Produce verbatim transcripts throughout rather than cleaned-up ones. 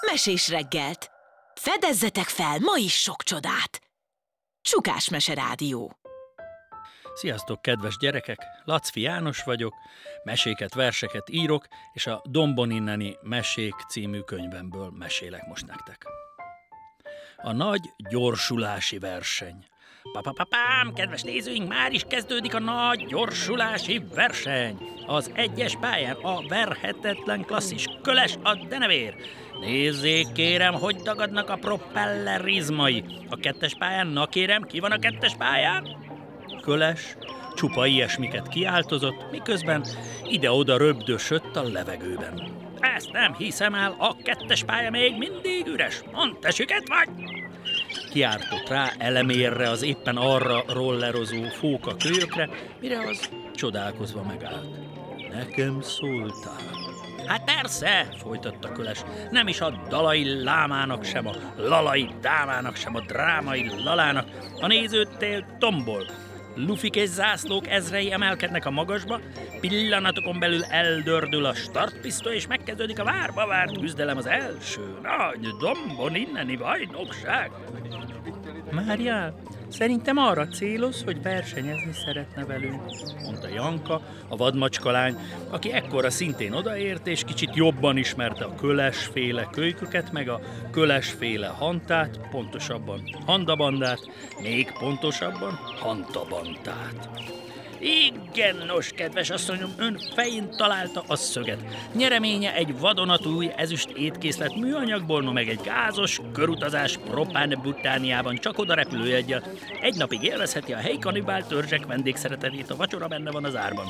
Mesés reggelt! Fedezzetek fel ma is sok csodát! Csukás Mese Rádió. Sziasztok, kedves gyerekek! Lacfi János vagyok, meséket, verseket írok, és a Dombon inneni mesék című könyvemből mesélek most nektek. A nagy gyorsulási verseny. Papapapám, kedves nézőink, már is kezdődik a nagy gyorsulási verseny. Az egyes pályán a verhetetlen klasszis Köles a denevér. Nézzék, kérem, hogy dagadnak a propeller izmai. A kettes pályán, na kérem, ki van a kettes pályán? Köles csupa ilyesmiket kiáltozott, miközben ide-oda röbdösött a levegőben. Ezt nem hiszem el, a kettes pálya még mindig üres. Mondd, te süket vagy? Kiáltott rá Elemérre, az éppen arra rollerozó fókakölyökre, mire az csodálkozva megállt. Nekem szóltál. Hát persze, folytatta Köles, nem is a dalai lámának sem, a lalai dámának sem, a drámai lalának, a nézőtél tombol. Lufik és zászlók ezrei emelkednek a magasba, pillanatokon belül eldördül a startpisztoly, és megkezdődik a várba várt küzdelem, az első nagy Dombon inneni bajnokság. Mária, szerintem arra céloz, hogy versenyezni szeretne velünk, mondta Janka, a vadmacskalány, aki ekkora szintén odaért, és kicsit jobban ismerte a Kölesféle kölyköket, meg a Kölesféle hantát, pontosabban handabandát, még pontosabban hantabantát. Igen, nos, kedves asszonyom, ön fején találta a szöget. Nyereménye egy vadonatúj ezüst étkészlet műanyagból, no meg egy gázos körutazás Propán-Butániában csak oda repülőjeggyel. Egy napig élvezheti a helyi kanibál törzsek vendégszeretetét, a vacsora benne van az árban.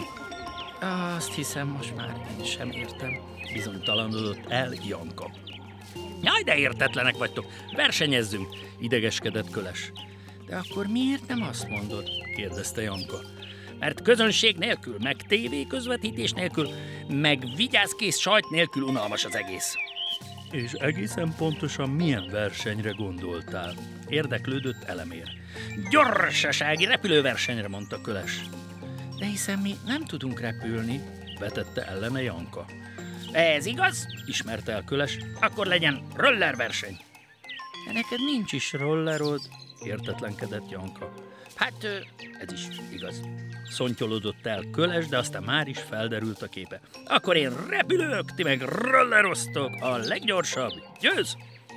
Azt hiszem, most már én sem értem, bizonytalanodott el Janka. Jaj, de értetlenek vagytok, versenyezzünk, idegeskedett Köles. De akkor miért nem azt mondod? Kérdezte Janka. Mert közönség nélkül, meg tévé közvetítés nélkül, meg vigyázkész sajt nélkül unalmas az egész. És egészen pontosan milyen versenyre gondoltál? Érdeklődött Elemér. Gyorsasági repülőversenyre, mondta Köles. De hiszen mi nem tudunk repülni, vetette ellene Janka. Ez igaz? Ismerte el Köles. Akkor legyen rollerverseny. De neked nincs is rollerod, értetlenkedett Janka. Hát, ez is igaz. Szontyolodott el Köles, de aztán már is felderült a képe. Akkor én repülök, ti meg rolleroztok, a leggyorsabb győz!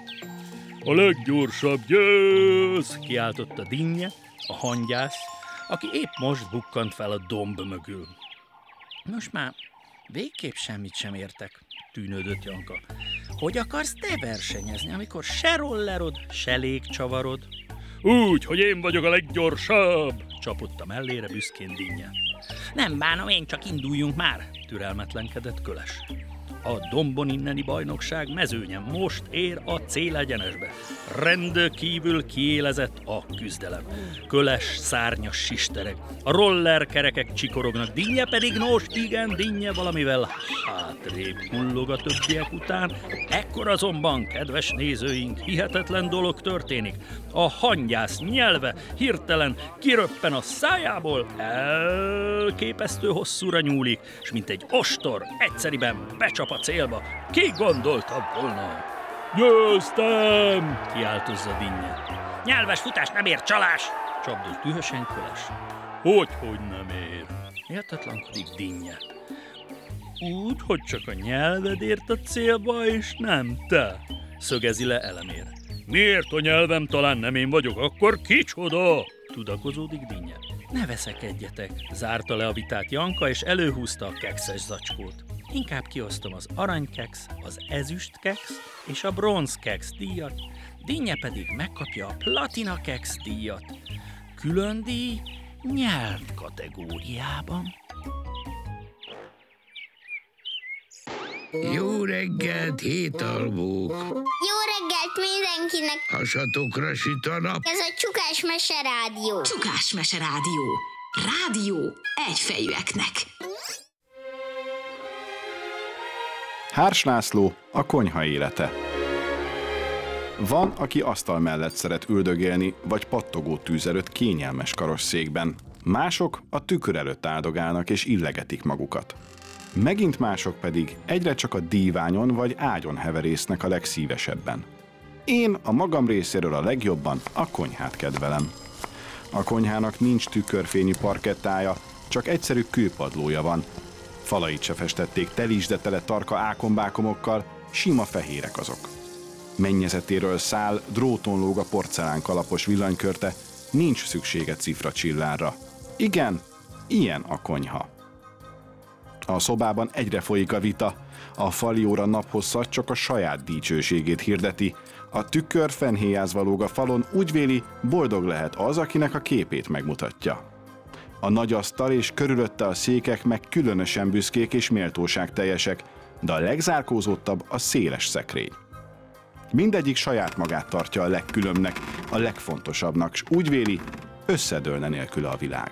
A leggyorsabb győz! Kiáltotta Dinnye, a hangyász, aki épp most bukkant fel a domb mögül. Most már végképp semmit sem értek, tűnődött Janka. Hogy akarsz te versenyezni, amikor se rollerod, se légcsavarod? Úgy, hogy én vagyok a leggyorsabb, csapott a mellére büszkén Dinnye. Nem bánom, én csak induljunk már, türelmetlenkedett Köles. A Dombon inneni bajnokság mezőnyen most ér a célegyenesbe. Rendkívül kiélezett a küzdelem. Köles szárnyas sistereg. A rollerkerekek csikorognak, Dinnye pedig, nos igen, Dinnye valamivel hátrébb hullog a többiek után. Ekkor azonban, kedves nézőink, hihetetlen dolog történik. A hangyász nyelve hirtelen kiröppen a szájából, elképesztő hosszúra nyúlik, és mint egy ostor egyszeriben becsap a célba. Ki gondolta volna? Győztem! Kiáltozza Dinnye. Nyelves futás nem ér, csalás! Csapdott dühösen Köles. Hogyhogy nem ér? Értetlenkodik Dinnye. Úgy, hogy csak a nyelved ért a célba, és nem te, szögezi le Elemér. Miért a nyelvem talán nem én vagyok, akkor kicsoda? Tudakozódik Dinnye. Ne veszekedjetek, zárta le a vitát Janka, és előhúzta a kekszes zacskót. Inkább kiosztom az aranykeksz, az ezüstkeksz és a bronzkeksz díjat, Dinnye pedig megkapja a platina keksz díjat. Külön díj nyelv kategóriában. Jó reggelt, hétalvók! Jó reggelt mindenkinek! Hasatokra süt a nap! Ez a Csukás Mese Rádió. Csukás Mese Rádió. Rádió egyfejűeknek. Hárs László, a konyha élete. Van, aki asztal mellett szeret üldögélni, vagy pattogó tűz előtt kényelmes karosszékben. Mások a tükör előtt áldogálnak és illegetik magukat. Megint mások pedig egyre csak a díványon vagy ágyon heverésznek a legszívesebben. Én a magam részéről a legjobban a konyhát kedvelem. A konyhának nincs tükörfényű parkettája, csak egyszerű kőpadlója van. Falait se festették telisde tele tarka ákombákomokkal, sima fehérek azok. Mennyezetéről száll, dróton lóg a porcelán kalapos villanykörte, nincs szüksége cifra csillárra. Igen, ilyen a konyha. A szobában egyre folyik a vita, a falióra naphosszat csak a saját dicsőségét hirdeti, a tükör fenhéjázva lóg a falon, úgy véli, boldog lehet az, akinek a képét megmutatja. A nagy asztal és körülötte a székek meg különösen büszkék és méltóságteljesek, de a legzárkózottabb a széles szekrény. Mindegyik saját magát tartja a legkülönbnek, a legfontosabbnak, s úgy véli, összedőlne nélküle a világ.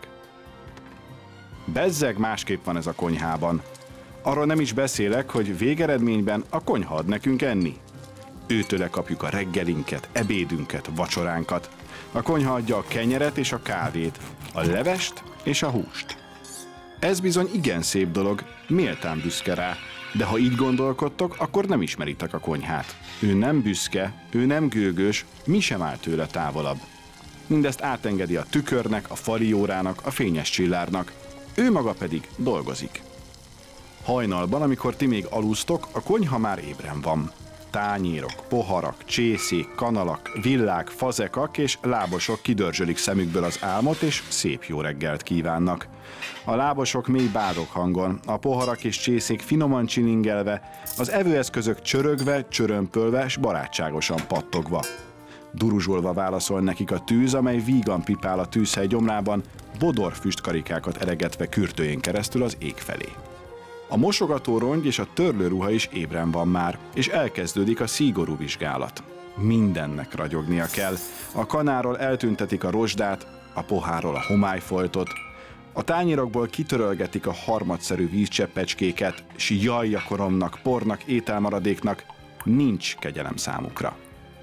Bezzeg másképp van ez a konyhában. Arról nem is beszélek, hogy végeredményben a konyha ad nekünk enni. Őtőle kapjuk a reggelinket, ebédünket, vacsoránkat. A konyha adja a kenyeret és a kávét, a levest és a húst. Ez bizony igen szép dolog, méltán büszke rá, de ha így gondolkodtok, akkor nem ismeritek a konyhát. Ő nem büszke, ő nem gőgös, mi sem áll tőle távolabb. Mindezt átengedi a tükörnek, a faliórának, a fényes csillárnak. Ő maga pedig dolgozik. Hajnalban, amikor ti még alusztok, a konyha már ébren van. Tányérok, poharak, csészék, kanalak, villák, fazekak és lábosok kidörzsölik szemükből az álmot, és szép jó reggelt kívánnak. A lábosok mély bádog hangon, a poharak és csészék finoman csilingelve, az evőeszközök csörögve, csörömpölve s barátságosan pattogva. Duruzsolva válaszol nekik a tűz, amely vígan pipál a tűzhely gyomrában, bodor füstkarikákat eregetve kürtőjén keresztül az ég felé. A mosogató rongy és a törlőruha is ébren van már, és elkezdődik a szigorú vizsgálat. Mindennek ragyognia kell. A kanáról eltüntetik a rozsdát, a pohárról a homályfoltot, a tányérokból kitörölgetik a harmadszerű vízcseppecskéket, s jaj a koromnak, pornak, ételmaradéknak, nincs kegyelem számukra.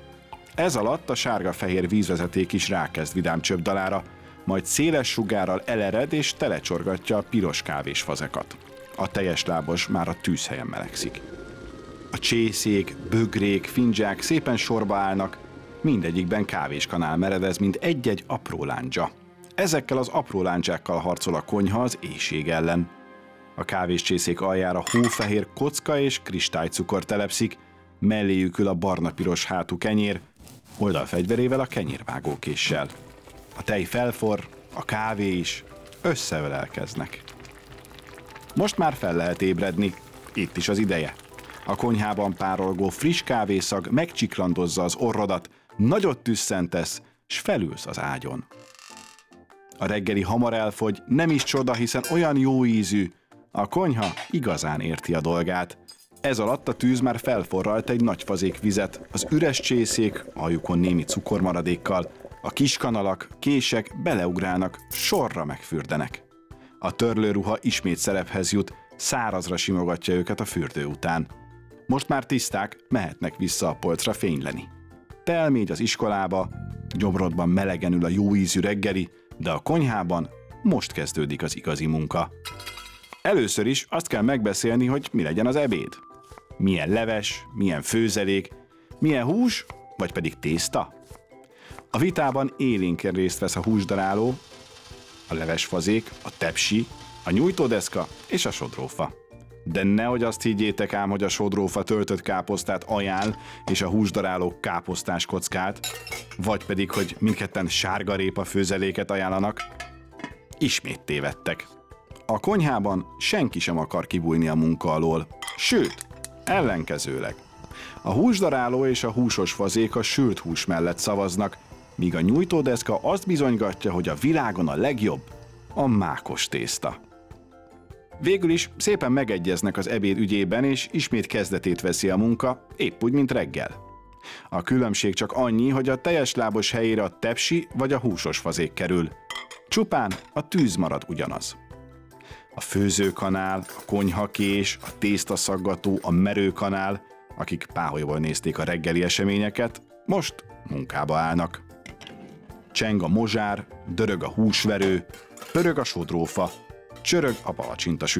Ez alatt a sárga-fehér vízvezeték is rákezd vidám csöpdalára, majd széles sugárral elered és telecsorgatja a piros kávés fazekat. A teljes lábos már a tűzhelyen melegszik. A csészék, bögrék, findzsák szépen sorba állnak, mindegyikben kávéskanál meredez, mint egy-egy apró láncsa. Ezekkel az apró láncsákkal harcol a konyha az éhség ellen. A kávéscsészék aljára hófehér kocka és kristálycukor telepszik, melléjük ül a barna-piros hátú kenyér, oldalfegyverével a kenyérvágókéssel. A tej felforr, a kávé is, összeölelkeznek. Most már fel lehet ébredni, itt is az ideje. A konyhában párolgó friss kávészag megcsiklandozza az orrodat, nagyot tüsszentesz, s felülsz az ágyon. A reggeli hamar elfogy, nem is csoda, hiszen olyan jó ízű. A konyha igazán érti a dolgát. Ez alatt a tűz már felforralt egy nagy fazék vizet, az üres csészék, aljukon némi cukormaradékkal, a kis kanalak, kések beleugrálnak, sorra megfürdenek. A törlőruha ismét szerephez jut, szárazra simogatja őket a fürdő után. Most már tiszták, mehetnek vissza a polcra fényleni. Te elmégy az iskolába, gyomrodban melegen ül a jó ízű reggeli, de a konyhában most kezdődik az igazi munka. Először is azt kell megbeszélni, hogy mi legyen az ebéd. Milyen leves, milyen főzelék, milyen hús, vagy pedig tészta. A vitában élénken részt vesz a húsdaráló, a levesfazék, a tepsi, a nyújtódeszka és a sodrófa. De nehogy azt higgyétek ám, hogy a sodrófa töltött káposztát ajánl, és a húsdaráló káposztás kockát, vagy pedig, hogy mindketten sárgarépa főzeléket ajánlanak. Ismét tévedtek. A konyhában senki sem akar kibújni a munka alól, sőt, ellenkezőleg. A húsdaráló és a húsos fazék a sült hús mellett szavaznak, míg a nyújtódeszka azt bizonygatja, hogy a világon a legjobb a mákos tészta. Végül is szépen megegyeznek az ebéd ügyében, és ismét kezdetét veszi a munka, épp úgy, mint reggel. A különbség csak annyi, hogy a teljes lábos helyére a tepsi vagy a húsos fazék kerül. Csupán a tűz marad ugyanaz. A főzőkanál, a konyhakés, a tésztaszaggató, a merőkanál, akik páholyból nézték a reggeli eseményeket, most munkába állnak. Cseng a mozsár, dörög a húsverő, pörög a sodrófa, csörög a palacsintasütő,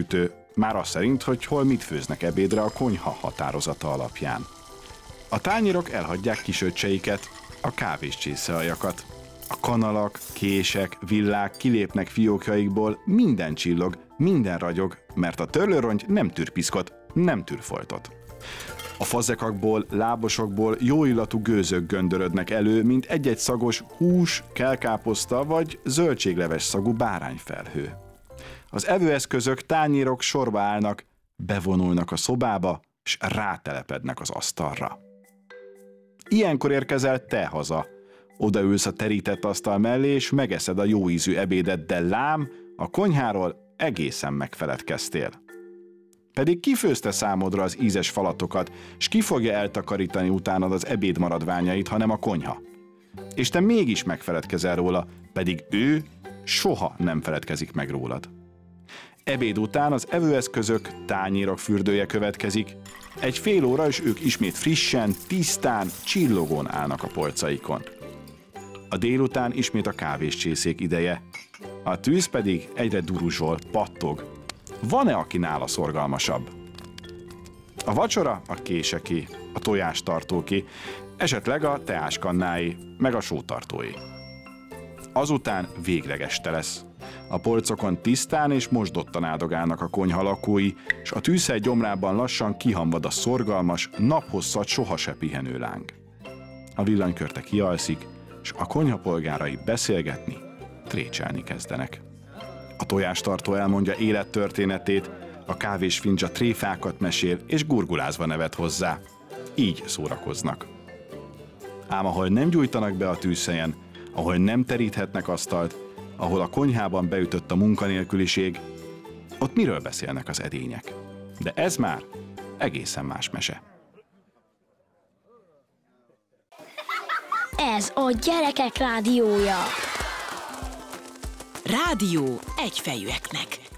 Már az szerint, hogy hol mit főznek ebédre a konyha határozata alapján. A tányérok elhagyják kisöccseiket, a kávéscsészaaljakat. A kanalak, kések, villák kilépnek fiókjaikból, minden csillog, minden ragyog, mert a törlőrongy nem tűr piszkot, nem tűr foltot. A fazekakból, lábosokból jó illatú gőzök göndörödnek elő, mint egy-egy szagos hús, kelkáposzta vagy zöldségleves szagú bárányfelhő. Az evőeszközök, tányérok sorba állnak, bevonulnak a szobába, és rátelepednek az asztalra. Ilyenkor érkezel te haza. Odaülsz a terített asztal mellé, és megeszed a jó ízű ebédet, de lám, a konyháról egészen megfeledkeztél. Pedig ki főzte számodra az ízes falatokat, s ki fogja eltakarítani utánad az ebéd maradványait, hanem a konyha. És te mégis megfeledkezel róla, pedig ő soha nem feledkezik meg rólad. Ebéd után az evőeszközök, tányérok fürdője következik. Egy fél óra, és ők ismét frissen, tisztán, csillogón állnak a polcaikon. A délután ismét a kávéscsészék ideje. A tűz pedig egyre duruzsol, pattog. Van-e, aki nála szorgalmasabb? A vacsora a késeké, a tojástartóké, esetleg a teáskannáé, meg a sótartóé. Azután végleg este lesz. A polcokon tisztán és mosdottan áldogálnak a konyha lakói, és a tűzhely gyomrában lassan kihamvad a szorgalmas, naphosszat soha se pihenő láng. A villanykörte kialszik, és a konyha polgárai beszélgetni, trécselni kezdenek. A tojástartó elmondja élettörténetét, a kávésfincsa tréfákat mesél, és gurgulázva nevet hozzá. Így szórakoznak. Ám ahol nem gyújtanak be a tűzhelyen, ahol nem teríthetnek asztalt, ahol a konyhában beütött a munkanélküliség, ott miről beszélnek az edények? De ez már egészen más mese. Ez a Gyerekek Rádiója. Rádió egyfejűeknek.